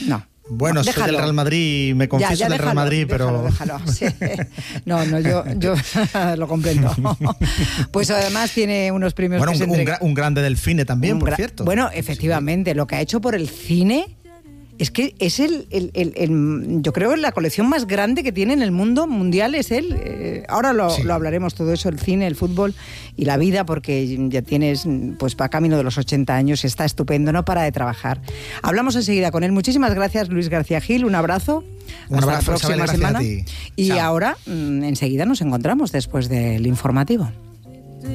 No. Bueno, soy del Real Madrid, me confieso del Real Madrid, pero... Déjalo. Sí. No, yo lo comprendo. Pues además tiene unos premios... Bueno, un grande del cine también, por cierto. Bueno, efectivamente, lo que ha hecho por el cine... Es que es yo creo, la colección más grande que tiene en el mundo mundial es él. Ahora lo hablaremos todo eso, el cine, el fútbol y la vida, porque ya tienes, pues va camino de los 80 años, está estupendo, no para de trabajar. Hablamos enseguida con él. Muchísimas gracias, Luis García Gil, un abrazo. Un abrazo, hasta la próxima semana. a ti. Y Chao. ahora, enseguida nos encontramos después del informativo.